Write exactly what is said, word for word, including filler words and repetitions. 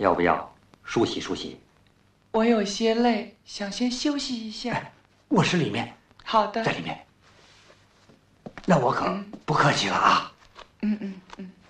要不要梳洗梳洗？ 我有些累，想先休息一下。 哎，卧室里面。 好的， 在里面。那我可不客气了啊。 嗯嗯嗯。